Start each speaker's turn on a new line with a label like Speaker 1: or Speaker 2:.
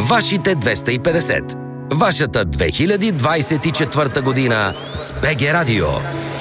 Speaker 1: Вашите 250. Вашата 2024 година с БГ Радио.